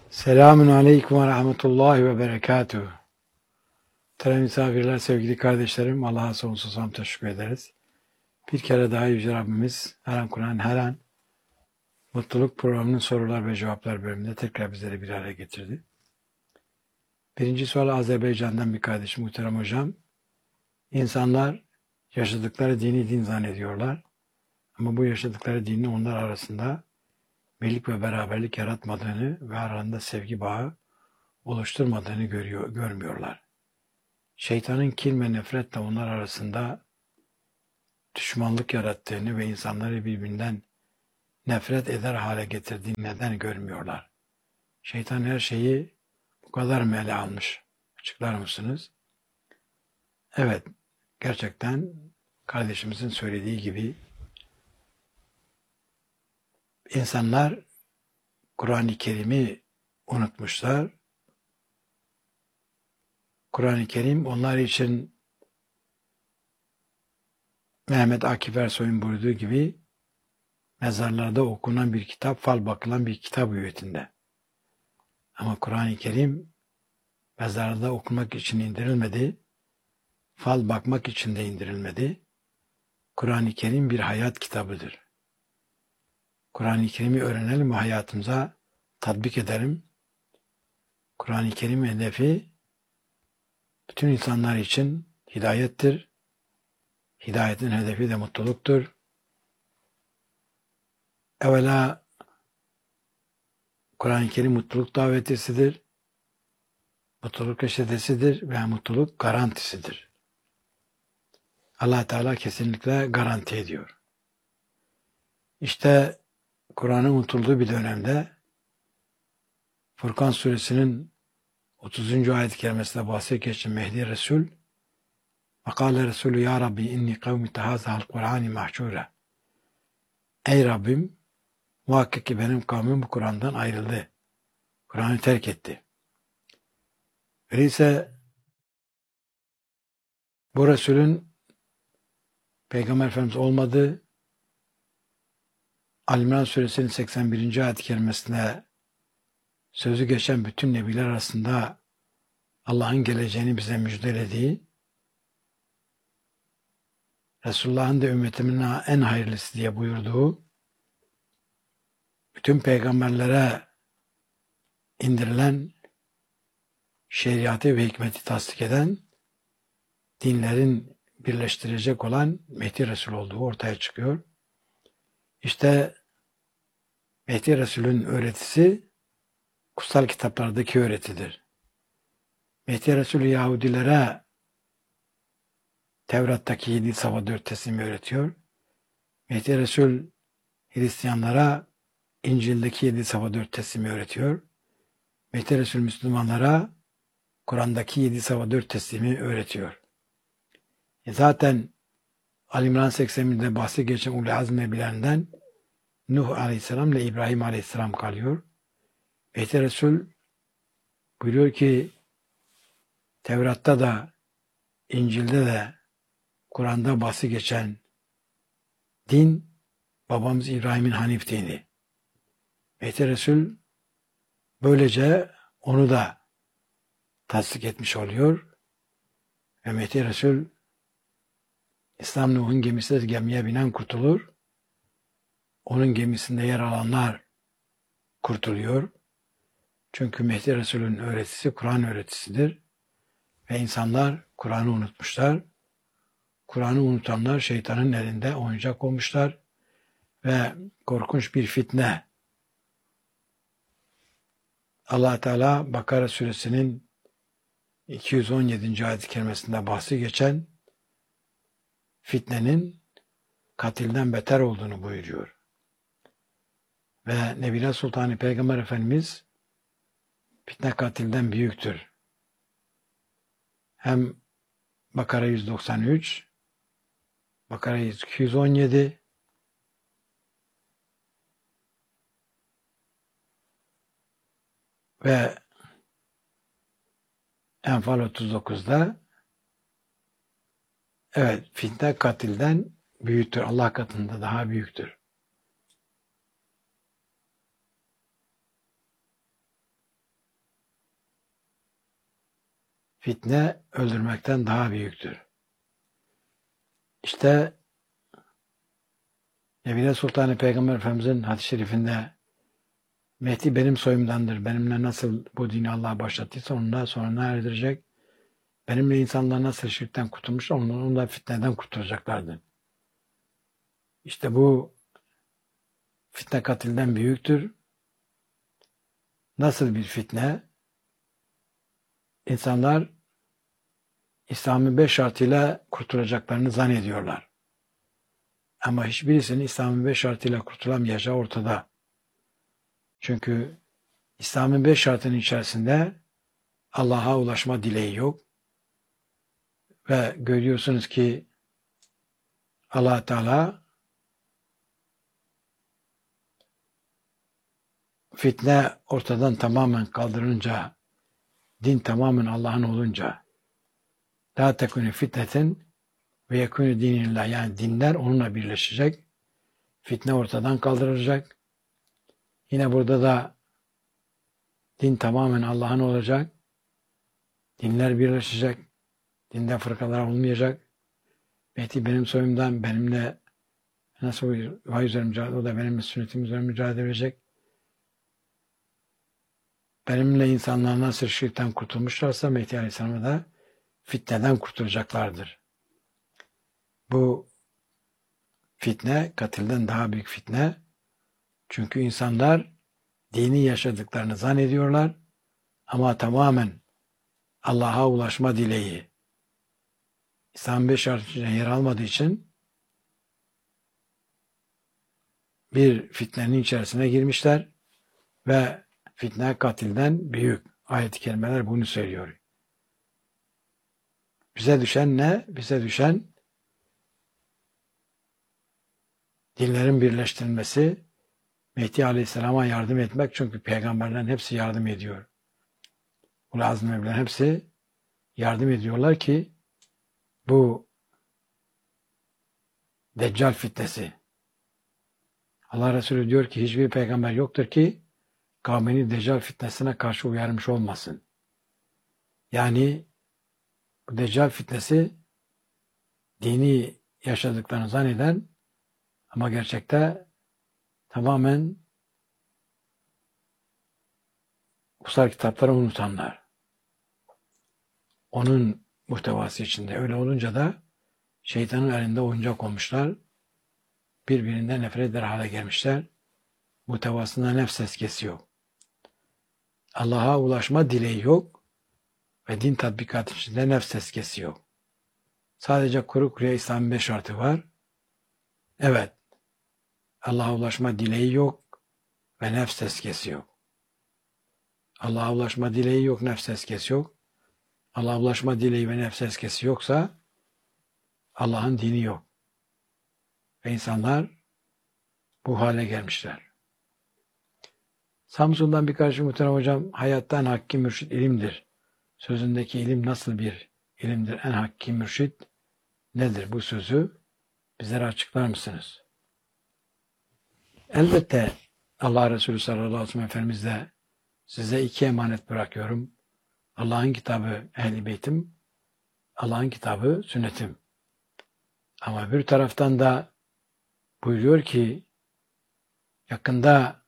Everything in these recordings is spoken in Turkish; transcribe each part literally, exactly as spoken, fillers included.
Selamun Aleyküm ve Rahmetullahi ve Berekatuhu. Muhterem misafirler, sevgili kardeşlerim, Allah'a sonsuz hamd teşekkür ederiz. Bir kere daha Yüce Rabbimiz her an Kur'an, her an Mutluluk programının sorular ve cevaplar bölümünde tekrar bizleri bir araya getirdi. Birinci soru Azerbaycan'dan bir kardeşim, muhterem hocam. İnsanlar yaşadıkları dini din zannediyorlar. Ama bu yaşadıkları dinin onlar arasında birlik ve beraberlik yaratmadığını ve aralarında sevgi bağı oluşturmadığını görüyor, görmüyorlar. Şeytanın kin ve nefretle onlar arasında düşmanlık yarattığını ve insanları birbirinden nefret eder hale getirdiğini neden görmüyorlar? Şeytan her şeyi bu kadar mı ele almış? Açıklar mısınız? Evet, gerçekten kardeşimizin söylediği gibi insanlar Kur'an-ı Kerim'i unutmuşlar. Kur'an-ı Kerim onlar için Mehmet Akif Ersoy'un buyurduğu gibi mezarlarda okunan bir kitap, fal bakılan bir kitap hüviyetinde. Ama Kur'an-ı Kerim mezarda okumak için indirilmedi, fal bakmak için de indirilmedi. Kur'an-ı Kerim bir hayat kitabıdır. Kur'an-ı Kerim'i öğrenelim ve hayatımıza tatbik edelim. Kur'an-ı Kerim'in hedefi bütün insanlar için hidayettir. Hidayetin hedefi de mutluluktur. Evvela Kur'an-ı Kerim mutluluk davetisidir. Mutluluk reçetesidir ve mutluluk garantisidir. Allah Teala kesinlikle garanti ediyor. İşte Kur'an'ın unutulduğu bir dönemde Furkan suresinin otuzuncu ayet-i kerimesinde bahsi geçen Mehdi Resul وَقَالَ Resulü Ya Rabbi inni kavmi tehazahal Kur'ani mahşura. Ey Rabbim, muhakkak ki benim kavmim bu Kur'an'dan ayrıldı. Kur'an'ı terk etti. Öyleyse bu Resulün Peygamber Efendimiz olmadığı, Ali-İmran suresinin seksen birinci ayet-i kerimesinde sözü geçen bütün nebiler arasında Allah'ın geleceğini bize müjdelediği, Resulullah'ın da ümmetimin en hayırlısı diye buyurduğu, bütün peygamberlere indirilen şeriatı ve hikmeti tasdik eden, dinlerin birleştirecek olan Mehdi Resul olduğu ortaya çıkıyor. İşte Mehdi Resul'ün öğretisi kutsal kitaplardaki öğretidir. Mehdi Resul Yahudilere Tevrat'taki yedi sava dört teslimi öğretiyor. Mehdi Resul Hristiyanlara İncil'deki yedi sava dört teslimi öğretiyor. Mehdi Resul Müslümanlara Kur'an'daki yedi sava dört teslimi öğretiyor. E zaten Ali-İmran seksen birde bahsi geçen Ulul Azm nebilerinden Nuh Aleyhisselam ile İbrahim Aleyhisselam kalıyor. Mehdi Resul buyuruyor ki Tevrat'ta da İncil'de de Kur'an'da bahsi geçen din babamız İbrahim'in Hanif dini. Mehdi Resul böylece onu da tasdik etmiş oluyor. Ve Mehdi Resul İslam Nuh'un gemisidir, gemiye binen kurtulur. Onun gemisinde yer alanlar kurtuluyor. Çünkü Mehdi Resul'ün öğretisi Kur'an öğretisidir. Ve insanlar Kur'an'ı unutmuşlar. Kur'an'ı unutanlar şeytanın elinde oyuncak olmuşlar. Ve korkunç bir fitne. Allah Teala Bakara suresinin iki yüz on yedinci ayet-i kerimesinde bahsi geçen fitnenin katilden beter olduğunu buyuruyor. Ve Nebiler Sultanı Peygamber Efendimiz fitne katilden büyüktür. Hem Bakara yüz doksan üç, Bakara iki yüz on yedi ve Enfal otuz dokuzda evet fitne katilden büyüktür. Allah katında daha büyüktür. fitne öldürmekten daha büyüktür. İşte Nebine Sultanı Peygamber Efendimiz'in hadis-i şerifinde Mehdi benim soyumdandır. Benimle nasıl bu dini Allah başlattıysa ondan sonra ne erdirecek? Benimle insanlar nasıl şirkten kurtulmuş, onu da fitneden kurtulacaklardı. İşte bu fitne katilden büyüktür. Nasıl bir fitne? İnsanlar İslam'ın beş şartıyla kurtulacaklarını zannediyorlar. Ama hiçbirisinin İslam'ın beş şartıyla kurtulamayacağı ortada. Çünkü İslam'ın beş şartının içerisinde Allah'a ulaşma dileği yok. Ve görüyorsunuz ki Allah Teala fitne ortadan tamamen kaldırınca, din tamamen Allah'ın olunca, la tekuni fitnetin ve yekuni dinillah, yani dinler onunla birleşecek, fitne ortadan kaldırılacak. Yine burada da din tamamen Allah'ın olacak, dinler birleşecek, dinde fırkalar olmayacak. Mehdi benim soyumdan, benimle nasıl vay üzerine mücadele, o da benim sünnetim üzerine mücadele edecek. Benimle insanlar nasıl şirkten kurtulmuşlarsa Mehdi Aleyhisselam'a da fitneden kurtulacaklardır. Bu fitne katilden daha büyük fitne. Çünkü insanlar dini yaşadıklarını zannediyorlar ama tamamen Allah'a ulaşma dileği İslam beş şartında yer almadığı için bir fitnenin içerisine girmişler ve fitne katilden büyük. Ayet-i kerimeler bunu söylüyor. Bize düşen ne? Bize düşen dinlerin birleştirilmesi, Mehdi Aleyhisselam'a yardım etmek. Çünkü peygamberlerin hepsi yardım ediyor. Ul Azm Evliyan hepsi yardım ediyorlar ki bu Deccal fitnesi. Allah Resulü diyor ki hiçbir peygamber yoktur ki kavmini Deccal fitnesine karşı uyarmış olmasın. Yani bu Deccal fitnesi dini yaşadıklarını zanneden ama gerçekte tamamen kutsal kitapları unutanlar. Onun muhtevası içinde. Öyle olunca da şeytanın elinde oyuncak olmuşlar. Birbirinden nefret eder hale gelmişler. Muhtevasında nefs seskesi yok. Allah'a ulaşma dileği yok ve din tatbikatı içinde nefs seskesi yok. Sadece kuru kuruya İslam'ın beş şartı var. Evet, Allah'a ulaşma dileği yok ve nefs seskesi yok. Allah'a ulaşma dileği yok, nefs seskesi yok. Allah'a ulaşma dileği ve nefs seskesi yoksa Allah'ın dini yok. Ve insanlar bu hale gelmişler. Samsun'dan bir karşı muhterem hocam, hayattan hakki mürşit ilimdir. Sözündeki ilim nasıl bir ilimdir? En hakki mürşit nedir? Bu sözü bizlere açıklar mısınız? Elbette Allah Resulü sallallahu aleyhi ve sellem Efendimiz de size iki emanet bırakıyorum. Allah'ın kitabı Ehl-i Beytim, Allah'ın kitabı sünnetim. Ama bir taraftan da buyuruyor ki yakında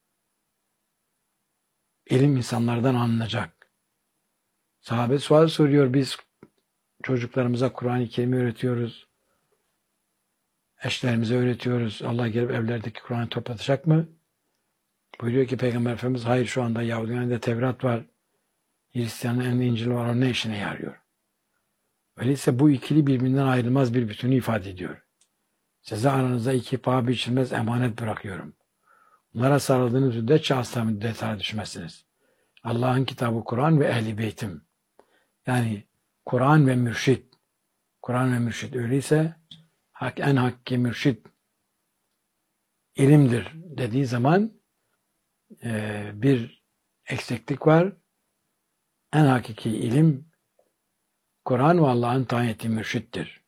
ilim insanlardan alınacak. Sahabe sual soruyor, biz çocuklarımıza Kur'an-ı Kerim'i öğretiyoruz. Eşlerimize öğretiyoruz. Allah gelip evlerdeki Kur'an'ı toplatacak mı? Buyuruyor ki Peygamber Efendimiz, hayır, şu anda Yahudilerin elinde Tevrat var. Hristiyanın elinde İncil var. O ne işine yarıyor? Öyleyse bu ikili birbirinden ayrılmaz bir bütünü ifade ediyor. Size aranızda iki paha biçilmez emanet bırakıyorum. Bunlara sarıldığınız müddetçe asla müddetine düşmezsiniz. Allah'ın kitabı Kur'an ve Ehl-i Beytim. Yani Kur'an ve mürşit. Kur'an ve mürşit öyleyse hak, en hakki mürşit ilimdir dediği zaman e, bir eksiklik var. En hakiki ilim Kur'an ve Allah'ın tayin ettiği mürşittir.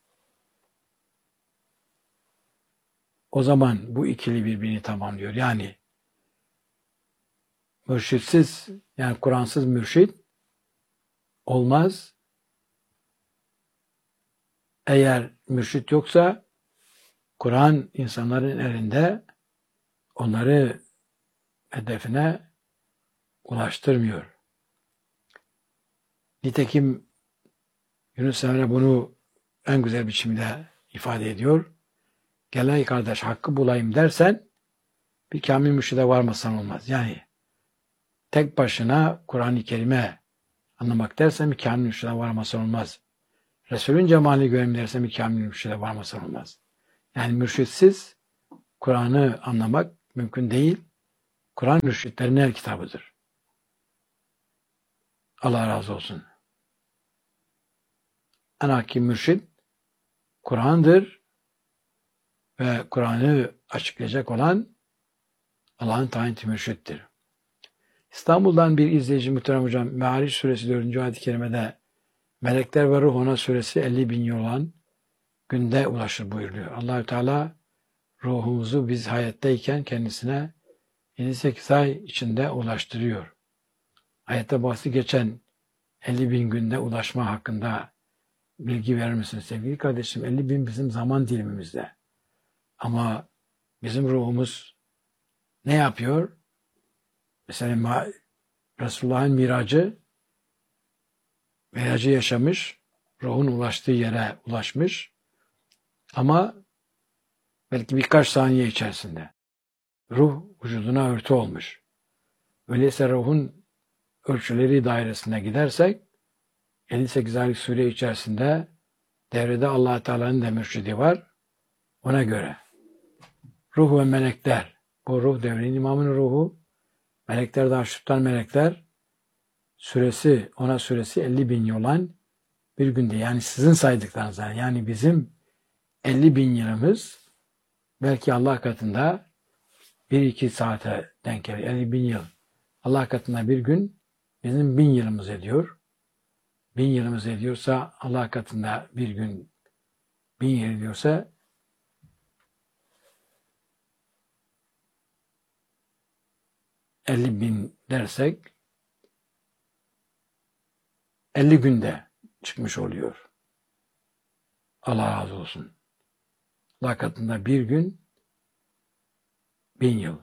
O zaman bu ikili birbirini tamamlıyor. Yani mürşitsiz, yani Kur'ansız mürşit olmaz. Eğer mürşit yoksa Kur'an insanların elinde onları hedefine ulaştırmıyor. Nitekim Yunus Emre bunu en güzel biçimde ifade ediyor. Gel ey kardeş hakkı bulayım dersen bir kamil mürşide varmasan olmaz. Yani tek başına Kur'an-ı Kerim'e anlamak dersen bir kamil mürşide varmasan olmaz. Resulün cemalini göreyim dersen bir kamil mürşide varmasan olmaz. Yani mürşitsiz Kur'an'ı anlamak mümkün değil. Kur'an mürşitlerin el kitabıdır. Allah razı olsun. En hakim mürşid Kur'an'dır ve Kur'an'ı açıklayacak olan Allah'ın tayinli mürşittir. İstanbul'dan bir izleyici muhterem hocam, Me'ariç suresi dördüncü ayet-i kerimede melekler ve ruh ona suresi elli bin yıl olan günde ulaşır buyuruyor. Allahü Teala ruhumuzu biz hayattayken kendisine yedi sekiz ay içinde ulaştırıyor. Ayette bahsi geçen elli bin günde ulaşma hakkında bilgi verir misiniz sevgili kardeşim? elli bin bizim zaman dilimimizde. Ama bizim ruhumuz ne yapıyor? Mesela Resulullah'ın miracı, miracı yaşamış, ruhun ulaştığı yere ulaşmış ama belki birkaç saniye içerisinde ruh vücuduna örtü olmuş. Öyleyse ruhun ölçüleri dairesine gidersek elli sekiz aylık süre içerisinde devrede Allah Teala'nın da mürşidi var. Ona göre ruh ve melekler, bu ruh devrenin imamının ruhu, melekler de aşıptan melekler, süresi, ona süresi elli bin yıl olan bir günde. Yani sizin saydıklarınızdan, yani bizim elli bin yılımız belki Allah katında bir iki saate denk gelir. elli bin yıl. Allah katında bir gün bizim bin yılımız ediyor. Bin yılımız ediyorsa Allah katında bir gün bin yıl ediyorsa elli bin dersek elli günde çıkmış oluyor. Allah razı olsun. Allah katında bir gün bin yıl.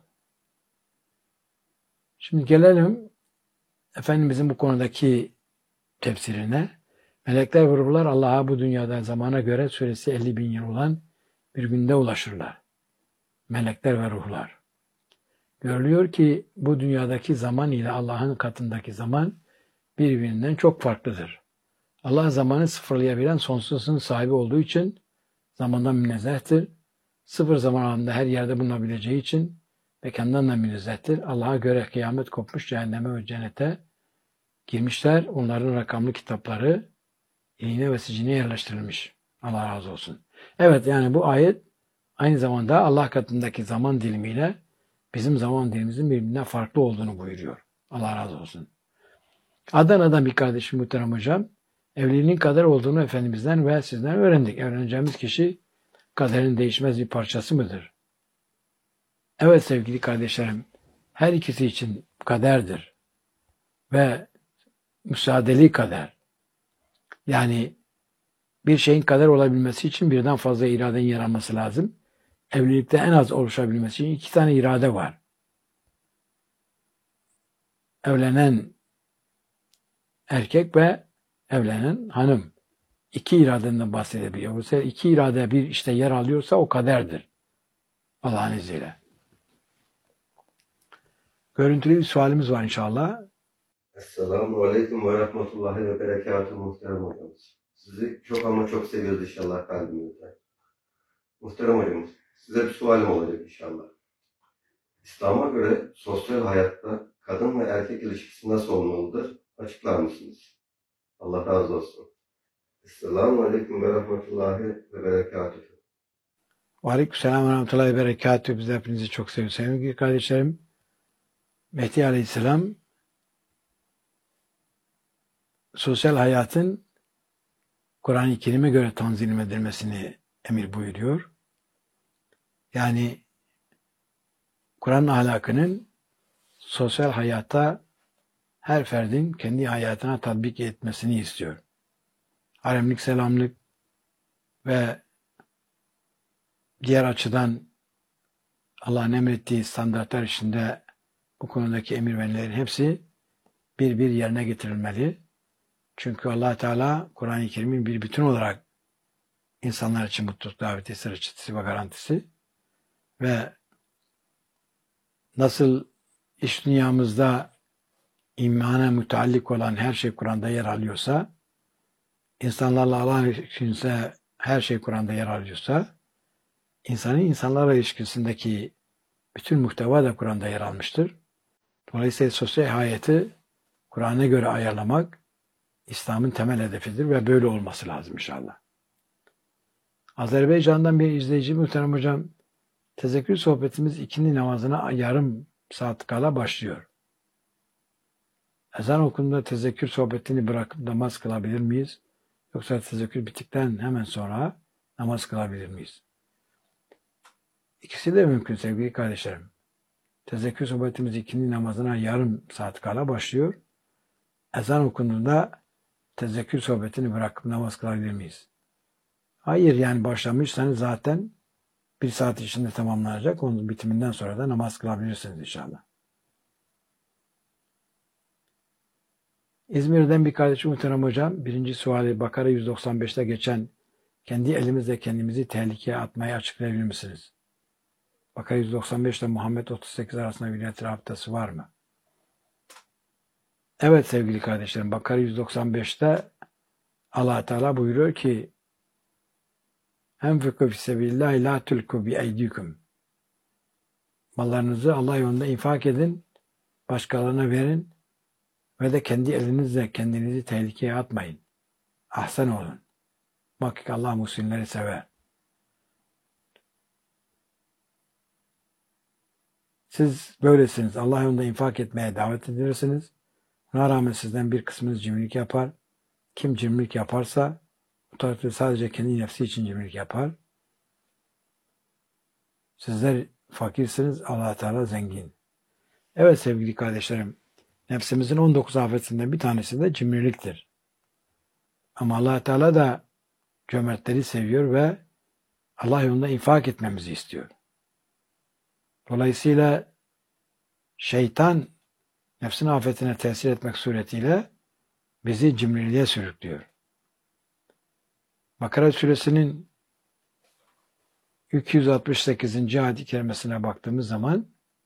Şimdi gelelim Efendimizin bu konudaki tefsirine. Melekler ve ruhlar Allah'a bu dünyada zamana göre süresi elli bin yıl olan bir günde ulaşırlar. Melekler ve ruhlar. Görülüyor ki bu dünyadaki zaman ile Allah'ın katındaki zaman birbirinden çok farklıdır. Allah zamanı sıfırlayabilen sonsuzluğun sahibi olduğu için zamandan münezzehtir. Sıfır zaman alanında her yerde bulunabileceği için mekandan da münezzehtir. Allah'a göre kıyamet kopmuş, cehenneme ve cennete girmişler. Onların rakamlı kitapları iğne ve sicine yerleştirilmiş. Allah razı olsun. Evet, yani bu ayet aynı zamanda Allah katındaki zaman dilimiyle bizim zaman dilimimizin birbirinden farklı olduğunu buyuruyor. Allah razı olsun. Adana'dan bir kardeşim muhterem hocam, evliliğin kader olduğunu Efendimiz'den ve sizden öğrendik. Evleneceğimiz kişi kaderin değişmez bir parçası mıdır? Evet sevgili kardeşlerim, her ikisi için kaderdir ve müsaadeli kader. Yani bir şeyin kader olabilmesi için birden fazla iradenin yer alması lazım. Evlilikte en az oluşabilmesi için iki tane irade var. Evlenen erkek ve evlenen hanım. İki iradenden bahsedebiliyor. Bu sefer iki irade bir işte yer alıyorsa o kaderdir. Allah'ın izniyle. Görüntülü bir sualimiz var inşallah. Esselamu Aleyküm ve Rahmetullahi ve Berekatuhu muhterem hocamız. Sizi çok ama çok seviyoruz inşallah kalbimizden. Muhterem hocamız, size bir sualim olacak inşallah. İslam'a göre sosyal hayatta kadın ve erkek ilişkisi nasıl olmalıdır? Açıklar mısınız? Allah razı olsun. Esselamu Aleyküm ve Rahmetullahi ve Berekatuhu. Aleykümselam ve Rahmetullahi ve Berekatuhu. Biz hepinizi çok seviyoruz. Sevgili kardeşlerim, Mehdi Aleyhisselam sosyal hayatın Kur'an-ı Kerim'e göre tanzim edilmesini emir buyuruyor. Yani Kur'an ahlakının sosyal hayata her ferdin kendi hayatına tatbik etmesini istiyor. Haremlik, selamlık ve diğer açıdan Allah'ın emrettiği standartlar içinde bu konudaki emir ve nehirlerin hepsi bir bir yerine getirilmeli. Çünkü Allah Teala Kur'an-ı Kerim'in bir bütün olarak insanlar için mutluluk davetisi, reçetesi ve garantisi ve nasıl iş dünyamızda imana müteallik olan her şey Kur'an'da yer alıyorsa, insanlarla Allah ilişkisinde her şey Kur'an'da yer alıyorsa, insanın insanlarla ilişkisindeki bütün muhteva da Kur'an'da yer almıştır. Dolayısıyla sosyal hayatı Kur'an'a göre ayarlamak İslam'ın temel hedefidir ve böyle olması lazım inşallah. Azerbaycan'dan bir izleyici muhterem hocam, tezekkür sohbetimiz ikindi namazına yarım saat kala başlıyor. Ezan okunduğunda tezekkür sohbetini bırakıp namaz kılabilir miyiz? Yoksa tezekkür bittikten hemen sonra namaz kılabilir miyiz? İkisi de mümkün sevgili kardeşlerim. Tezekkür sohbetimiz ikindi namazına yarım saat kala başlıyor. Ezan okunduğunda tezekkür sohbetini bırakıp namaz kılabilir miyiz? Hayır, yani başlamışsanız zaten bir saat içinde tamamlanacak. Onun bitiminden sonra da namaz kılabilirsiniz inşallah. İzmir'den bir kardeşim muhterem hocam, birinci suali Bakara yüz doksan beşte geçen kendi elimizle kendimizi tehlikeye atmayı açıklayabilir misiniz? Bakara yüz doksan beş ile Muhammed otuz sekiz arasında bir rabıtası var mı? Evet sevgili kardeşlerim, Bakara yüz doksan beşte Allah Teala buyuruyor ki Enfiku fissebilillahi la tulku bi eydikum. Mallarınızı Allah yolunda infak edin, başkalarına verin ve de kendi elinizle kendinizi tehlikeye atmayın. Ahsen olun. Muhakkak Allah muhsinleri sever. Siz böylesiniz. Allah yolunda infak etmeye davet edilirsiniz. Buna rağmen sizden bir kısmınız cimrilik yapar. Kim cimrilik yaparsa bu tarafta sadece kendi nefsi için cimrilik yapar. Sizler fakirsiniz, Allah Teala zengin. Evet sevgili kardeşlerim, nefsimizin on dokuz afetinden bir tanesi de cimriliktir. Ama Allah Teala da cömertleri seviyor ve Allah yolunda infak etmemizi istiyor. Dolayısıyla şeytan nefsin afetine tesir etmek suretiyle bizi cimriliğe sürüklüyor. Bakara suresinin iki yüz altmış sekizinci ayet-i kerimesine baktığımız zaman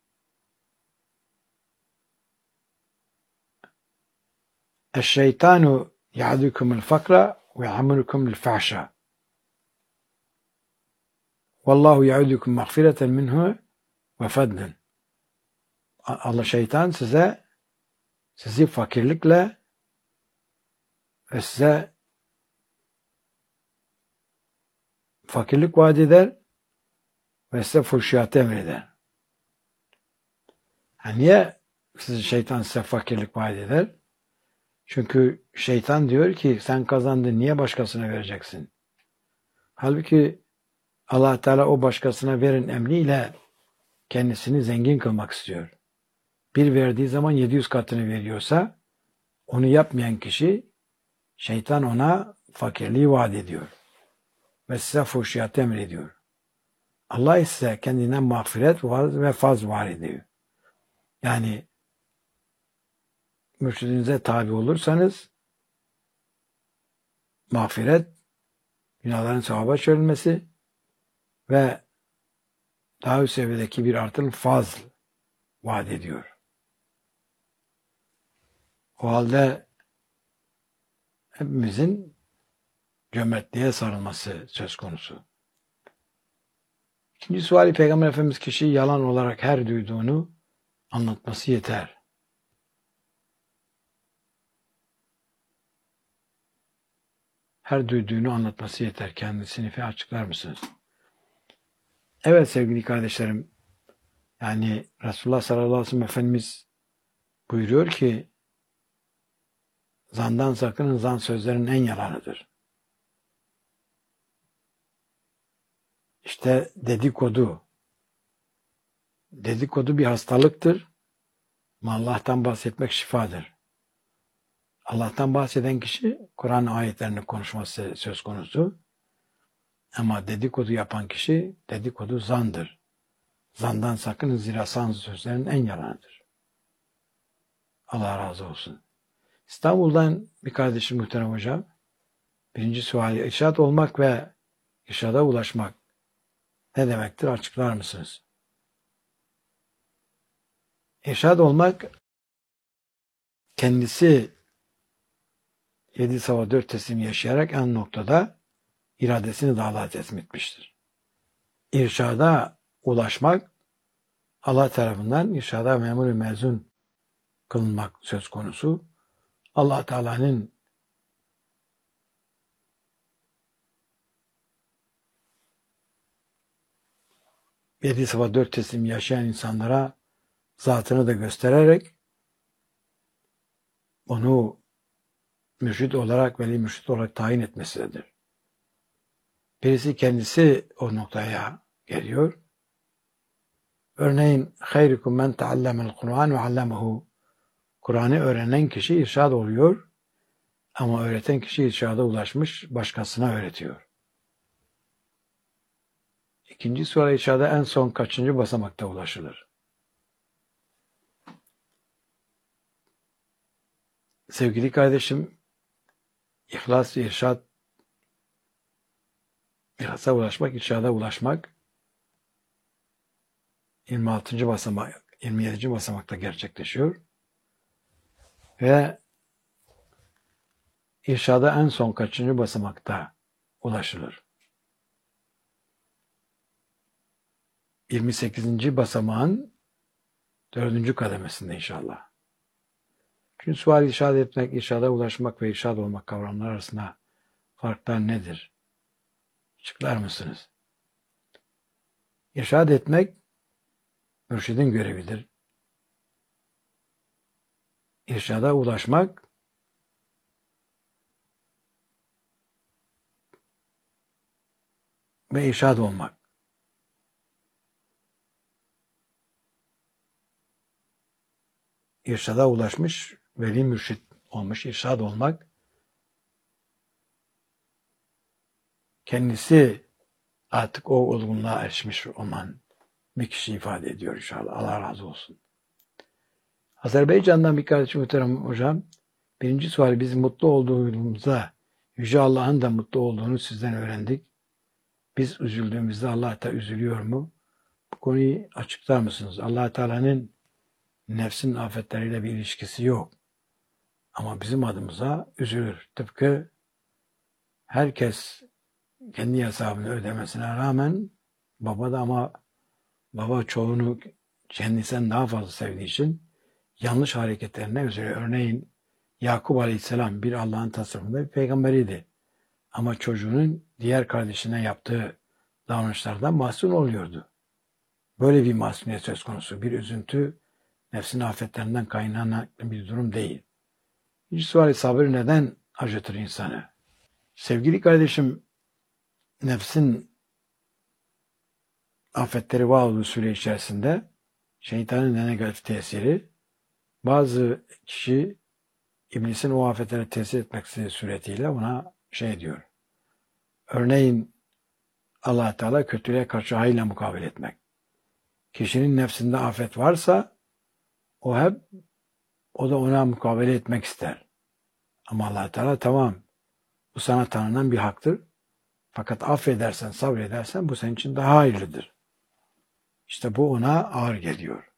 "Eşşeytanu ya'dukumul fakra ve ya'murukumul fahşa. Vallahu ya'udukum mağfireten minhu ve fadlen." Allah şeytan size sizi fakirlikle ve size fakirlik vaat eder ve size fuhşiyatı emreder. Yani niye sizi şeytan size fakirlik vaat eder? Çünkü şeytan diyor ki sen kazandın, niye başkasına vereceksin? Halbuki Allah Teala o başkasına verin emriyle kendisini zengin kılmak istiyor. Bir verdiği zaman yedi yüz katını veriyorsa onu yapmayan kişi, şeytan ona fakirliği vaat ediyor ve size fuhşiyatı emrediyor. Allah ise kendinden mağfiret ve faz vaat ediyor. Yani mürşidinize tabi olursanız mağfiret, günahların sevaba çevrilmesi ve daha üst seviyedeki bir artın fazl vaat ediyor. O halde hepimizin cömertliğe sarılması söz konusu. İkinci suali Peygamber Efendimiz kişi yalan olarak her duyduğunu anlatması yeter. Her duyduğunu anlatması yeter. Kendisini açıklar mısınız? Evet sevgili kardeşlerim, yani Resulullah sallallahu aleyhi ve sellem Efendimiz buyuruyor ki zandan sakının, zan sözlerin en yalanıdır. İşte dedikodu. Dedikodu bir hastalıktır. Ama Allah'tan bahsetmek şifadır. Allah'tan bahseden kişi Kur'an ayetlerini konuşması söz konusu. Ama dedikodu yapan kişi dedikodu zandır. Zandan sakının zira zan sözlerin en yalanıdır. Allah razı olsun. İstanbul'dan bir kardeşim muhterem hocam. Birinci suali irşad olmak ve irşada ulaşmak ne demektir? Açıklar mısınız? İrşad olmak kendisi yedi sabah dört teslim yaşayarak en noktada iradesini de Allah'a teslim etmiştir. İrşada ulaşmak Allah tarafından irşada memur-i mezun kılınmak söz konusu. Allah Teala'nın yedi sabah dört teslim yaşayan insanlara zatını da göstererek onu mürşid olarak, veli mürşid olarak tayin etmesidir. Birisi kendisi o noktaya geliyor. Örneğin hayrukum men taallemel Kur'an ve allemehu. Kur'an'ı öğrenen kişi irşad oluyor ama öğreten kişi irşada ulaşmış, başkasına öğretiyor. İkinci sual irşada en son kaçıncı basamakta ulaşılır? Sevgili kardeşim, İhlas ve irşad, İhlasa ulaşmak, irşada ulaşmak yirmi altıncı basamak, yirmi yedinci basamakta gerçekleşiyor. Ve irşada en son kaçıncı basamakta ulaşılır? yirmi sekizinci basamağın dördüncü kademesinde inşallah. Çünkü sual irşad etmek, irşada ulaşmak ve irşad olmak kavramları arasında farklar nedir? Açıklar mısınız? İrşad etmek mürşidin görevidir. İrşada ulaşmak ve irşad olmak. İrşada ulaşmış, veli mürşid olmuş, irşad olmak kendisi artık o olgunluğa erişmiş olan bir kişi ifade ediyor inşallah. Allah razı olsun. Azerbaycan'dan bir kardeşim muhterem hocam, birinci sual biz mutlu olduğumuzda Yüce Allah'ın da mutlu olduğunu sizden öğrendik. Biz üzüldüğümüzde Allah da üzülüyor mu? Bu konuyu açıklar mısınız? Allah Teala'nın nefsin afetleriyle bir ilişkisi yok. Ama bizim adımıza üzülür. Tıpkı herkes kendi hesabını ödemesine rağmen baba da ama baba çoğunu kendisinden daha fazla sevdiği için yanlış hareketlerine üzülüyor. Örneğin Yakup Aleyhisselam bir Allah'ın tasarrufunda bir peygamberiydi. Ama çocuğunun diğer kardeşine yaptığı davranışlardan mahzun oluyordu. Böyle bir masumiyet söz konusu. Bir üzüntü nefsin afetlerinden kaynaklanan bir durum değil. İkinci suali sabır neden acıtır insanı? Sevgili kardeşim, nefsin afetleri var olduğu süre içerisinde şeytanın negatif tesiri, bazı kişi iblisin o afetlere tesir etmesi suretiyle ona şey diyor. Örneğin Allah Teala kötülüğe karşı hayırla mukabele etmek. Kişinin nefsinde afet varsa o hep o da ona mukabele etmek ister. Ama Allah Teala tamam, bu sana tanınan bir haktır. Fakat affedersen, sabredersen bu senin için daha hayırlıdır. İşte bu ona ağır geliyor.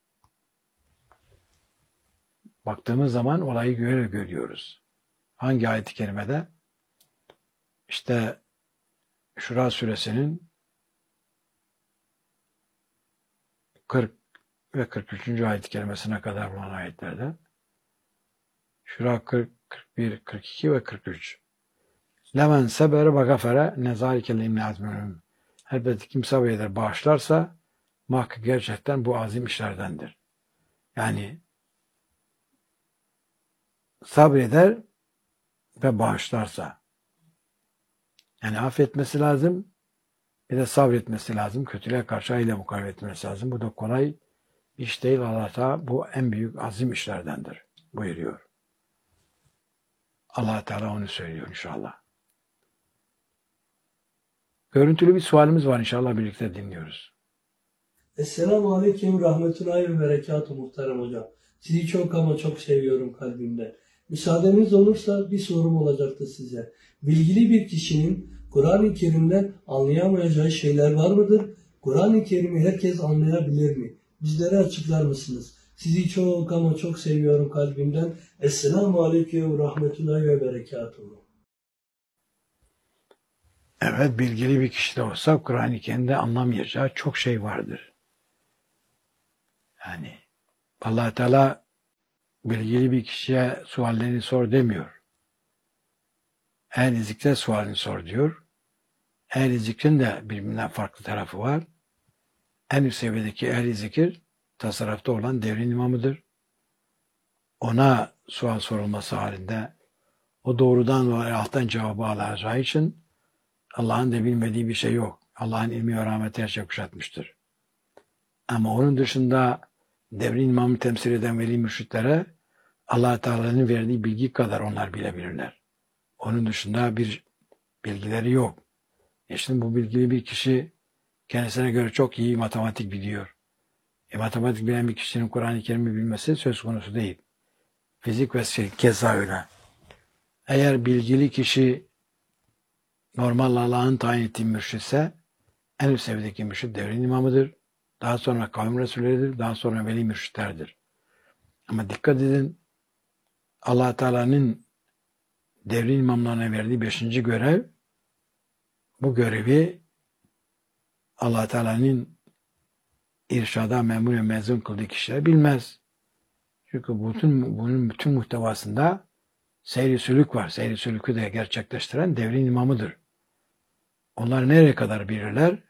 Baktığımız zaman olayı böyle görüyoruz. Hangi ayet-i kerimede? İşte Şura suresinin kırk ve kırk üçüncü ayet-i kerimesine kadar olan ayetlerde. Şura kırk, kırk bir, kırk iki ve kırk üç. Lemen sebere ve gafere nezâlike limni azmünüm. Elbette kim sabreder, bağışlarsa muhakkak gerçekten bu azim işlerdendir. Yani sabreder ve bağışlarsa. Yani affetmesi lazım, bir de sabretmesi lazım. Kötülüğe karşı ile mukavele etmesi lazım. Bu da kolay iş değil. Allah Teala bu en büyük azim işlerdendir buyuruyor. Allah Teala onu söylüyor inşallah. Görüntülü bir sualimiz var, inşallah birlikte dinliyoruz. Esselamu Aleyküm Rahmetullahi ve Berekatuhu muhterem hocam. Sizi çok ama çok seviyorum kalbimden. Müsaadeniz olursa bir sorum olacaktı size. Bilgili bir kişinin Kur'an-ı Kerim'den anlayamayacağı şeyler var mıdır? Kur'an-ı Kerim'i herkes anlayabilir mi? Bizlere açıklar mısınız? Sizi çok ama çok seviyorum kalbimden. Esselamu Aleyküm Rahmetullahi ve Berekatuhu. Evet, bilgili bir kişi de olsa Kur'an-ı Kerim'de anlamayacağı çok şey vardır. Yani Allah Teala bilgili bir kişiye suallerini sor demiyor. Ehli zikre sualini sor diyor. Ehli zikrin de birbirinden farklı tarafı var. En üst seviyedeki ehli zikir tasarrufta olan devrin imamıdır. Ona sual sorulması halinde o doğrudan ve alttan cevabı alacağı için Allah'ın da bilmediği bir şey yok. Allah'ın ilmi ve rahmeti her şey kuşatmıştır. Ama onun dışında devrin imamı temsil eden veli mürşitlere Allah Teala'nın verdiği bilgi kadar onlar bilebilirler. Onun dışında bir bilgileri yok. E şimdi bu bilgili bir kişi kendisine göre çok iyi matematik biliyor. E matematik bilen bir kişinin Kur'an-ı Kerim'i bilmesi söz konusu değil. Fizik ve fizik keza öyle. Eğer bilgili kişi normal Allah'ın tayin ettiği mürşitse en üst seviyedeki mürşit devrin imamıdır. Daha sonra kavim resulleridir. Daha sonra veli mürşitlerdir. Ama dikkat edin, Allah Teala'nın devrin imamlarına verdiği beşinci görev, bu görevi Allah Teala'nın irşada memur ve mezun kıldığı kişiler bilmez. Çünkü bütün, bunun bütün muhtevasında seyri sülük var. Seyri sülükü de gerçekleştiren devrin imamıdır. Onlar nereye kadar bilirler?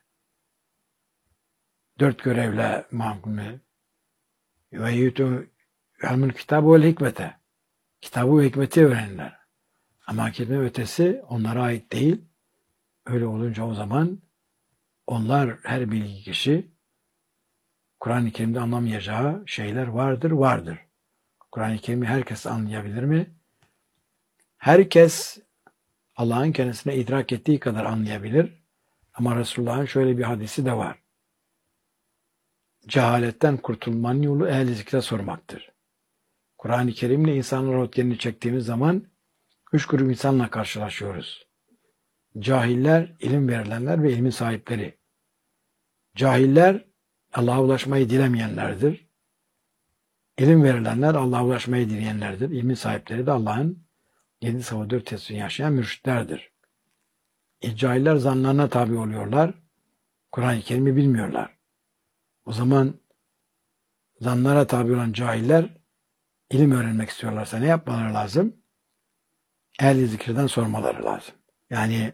Dört görevle mahkume ve yutu ilmül kitabı ve hikmete. Kitabı ve hikmeti öğrenirler. Ama kelime ötesi onlara ait değil. Öyle olunca o zaman onlar, her bilgi kişi, Kur'an-ı Kerim'de anlamayacağı şeyler vardır, vardır. Kur'an-ı Kerim'i herkes anlayabilir mi? Herkes Allah'ın kendisine idrak ettiği kadar anlayabilir. Ama Resulullah'ın şöyle bir hadisi de var. Cehaletten kurtulmanın yolu ehl-i zikre sormaktır. Kur'an-ı Kerim'le insanların ötkenini çektiğimiz zaman üç grup insanla karşılaşıyoruz. Cahiller, ilim verilenler ve ilmin sahipleri. Cahiller, Allah'a ulaşmayı dilemeyenlerdir. İlim verilenler, Allah'a ulaşmayı dileyenlerdir. İlmin sahipleri de Allah'ın yedi sabah dört tesbihini yaşayan mürşitlerdir. E, cahiller zanlarına tabi oluyorlar. Kur'an-ı Kerim'i bilmiyorlar. O zaman zanlara tabi olan cahiller ilim öğrenmek istiyorlarsa ne yapmaları lazım? Ehl-i zikirden sormaları lazım. Yani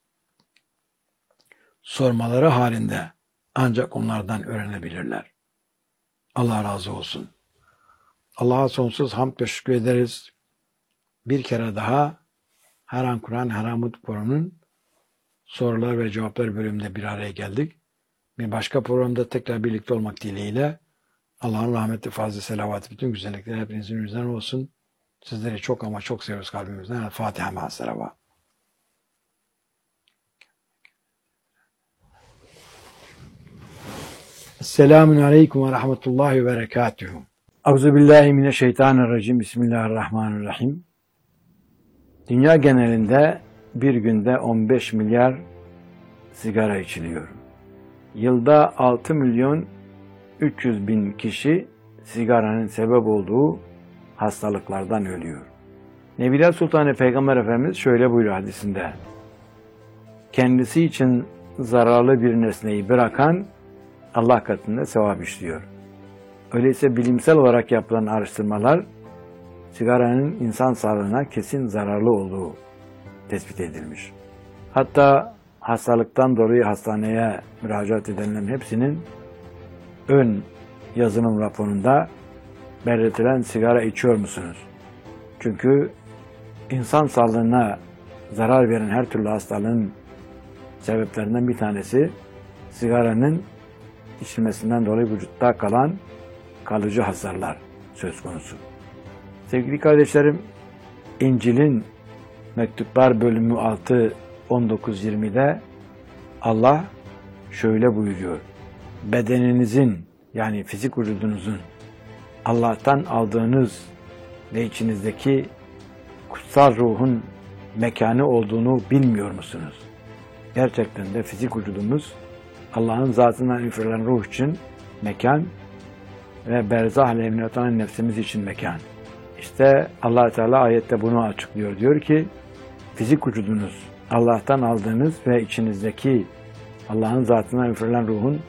sormaları halinde ancak onlardan öğrenebilirler. Allah razı olsun. Allah'a sonsuz hamd ve şükür ederiz. Bir kere daha Her An Kur'an, Her An Mut programının sorular ve cevaplar bölümünde bir araya geldik. Bir başka programda tekrar birlikte olmak dileğiyle Allah'ın rahmeti, fazla selavatı, bütün güzellikleri hepinizin üzerine olsun. Sizleri çok ama çok seviyoruz kalbimizden. El Fatiha ma'as selavat. Esselamun aleyküm ve rahmetullahi ve berekatuhu. Euzubillahimineşşeytanirracim. Bismillahirrahmanirrahim. Dünya genelinde bir günde on beş milyar sigara içiliyor. Yılda altı milyon üç yüz bin kişi sigaranın sebep olduğu hastalıklardan ölüyor. Nebiler Sultanı Peygamber Efendimiz şöyle buyuruyor hadisinde. Kendisi için zararlı bir nesneyi bırakan Allah katında sevap işliyor. Öyleyse bilimsel olarak yapılan araştırmalar sigaranın insan sağlığına kesin zararlı olduğu tespit edilmiş. Hatta hastalıktan dolayı hastaneye müracaat edenlerin hepsinin ön yazılım raporunda belirtilen sigara içiyor musunuz? Çünkü insan sağlığına zarar veren her türlü hastalığın sebeplerinden bir tanesi sigaranın içilmesinden dolayı vücutta kalan kalıcı hasarlar söz konusu. Sevgili kardeşlerim, İncil'in Mektuplar bölümü altı on dokuz yirmide Allah şöyle buyuruyor. Bedeninizin yani fizik vücudunuzun Allah'tan aldığınız ve içinizdeki kutsal ruhun mekanı olduğunu bilmiyor musunuz? Gerçekten de fizik vücudumuz Allah'ın zatından üfürülen ruh için mekan ve berzah aleyhine atanan nefsimiz için mekan. İşte Allah Teala ayette bunu açıklıyor. Diyor ki fizik vücudunuz Allah'tan aldığınız ve içinizdeki Allah'ın zatından üfürülen ruhun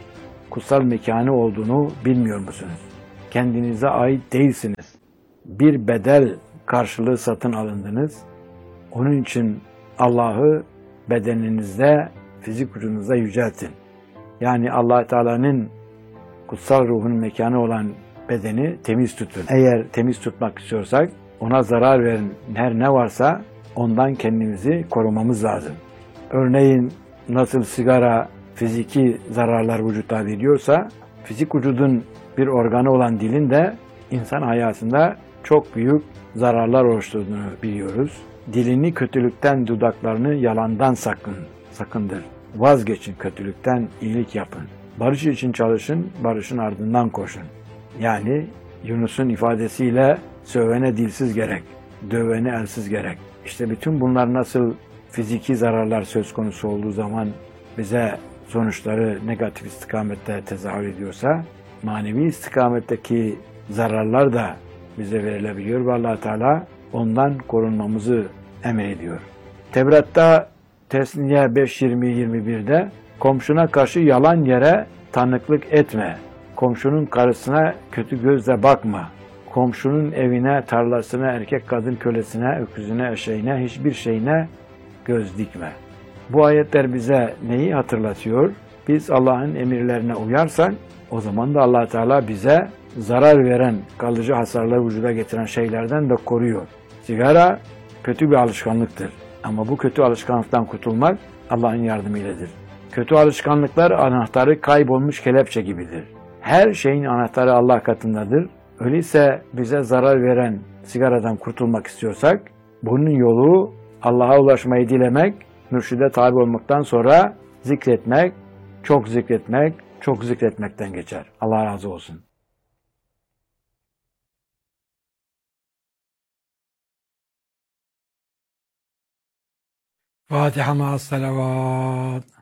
kutsal mekanı olduğunu bilmiyor musunuz? Kendinize ait değilsiniz. Bir bedel karşılığı satın alındınız. Onun için Allah'ı bedeninizde, fizik vücudunuzda yüceltin. Yani Allah Teala'nın kutsal ruhun mekanı olan bedeni temiz tutun. Eğer temiz tutmak istiyorsak ona zarar veren her ne varsa ondan kendimizi korumamız lazım. Örneğin nasıl sigara fiziki zararlar vücutta veriyorsa fizik vücudun bir organı olan dilin de insan hayatında çok büyük zararlar oluşturduğunu biliyoruz. Dilini kötülükten, dudaklarını yalandan sakın, sakındır. Vazgeçin kötülükten, iyilik yapın. Barış için çalışın, barışın ardından koşun. Yani Yunus'un ifadesiyle sövene dilsiz gerek, dövene elsiz gerek. İşte bütün bunlar nasıl fiziki zararlar söz konusu olduğu zaman bize sonuçları negatif istikamette tezahür ediyorsa, manevi istikametteki zararlar da bize verilebiliyor ve Allah Teala ondan korunmamızı emrediyor. Tevrat'ta Tesniye beş yirmi yirmi birde komşuna karşı yalan yere tanıklık etme. Komşunun karısına kötü gözle bakma. Komşunun evine, tarlasına, erkek kadın kölesine, öküzüne, eşeğine, hiçbir şeyine göz dikme. Bu ayetler bize neyi hatırlatıyor? Biz Allah'ın emirlerine uyarsak o zaman da Allah Teala bize zarar veren, kalıcı hasarları vücuda getiren şeylerden de koruyor. Sigara kötü bir alışkanlıktır. Ama bu kötü alışkanlıktan kurtulmak Allah'ın yardımıyladır. Kötü alışkanlıklar anahtarı kaybolmuş kelepçe gibidir. Her şeyin anahtarı Allah katındadır. Öyleyse bize zarar veren sigaradan kurtulmak istiyorsak bunun yolu Allah'a ulaşmayı dilemek, mürşide tabi olmaktan sonra zikretmek, çok zikretmek, çok zikretmekten geçer. Allah razı olsun. Fatiha ma'as salavat.